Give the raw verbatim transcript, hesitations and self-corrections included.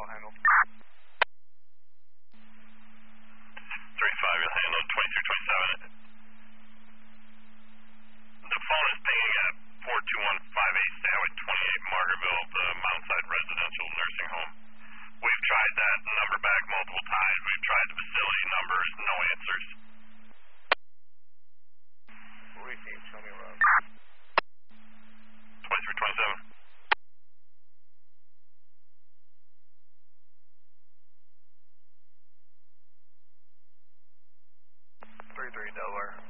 I'll handle. three five, you'll handle twenty-three twenty-seven. The phone is pinging at four two one five eight Stanwood twenty-eight Margaretville, the Mountside Residential Nursing Home. We've tried that number back multiple times. We've tried the facility numbers, no answers. Repeat, show me around. twenty-three twenty-seven. three three Delaware.